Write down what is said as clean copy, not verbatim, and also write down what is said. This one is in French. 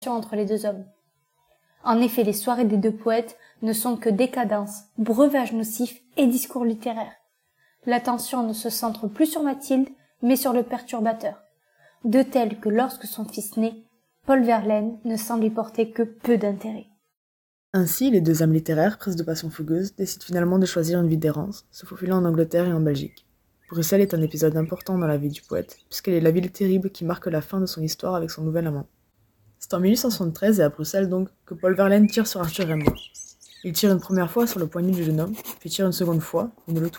entre les deux hommes. En effet, les soirées des deux poètes ne sont que décadence, breuvage nocif et discours littéraire. L'attention ne se centre plus sur Mathilde, mais sur le perturbateur, de tel que lorsque son fils naît, Paul Verlaine ne semble y porter que peu d'intérêt. Ainsi, les deux âmes littéraires, prises de passion fougueuse, décident finalement de choisir une vie d'errance, se faufilant en Angleterre et en Belgique. Bruxelles est un épisode important dans la vie du poète, puisqu'elle est la ville terrible qui marque la fin de son histoire avec son nouvel amant. C'est en 1873 et à Bruxelles donc que Paul Verlaine tire sur Arthur Rimbaud. Il tire une première fois sur le poignet du jeune homme, puis tire une seconde fois, mais ne le touche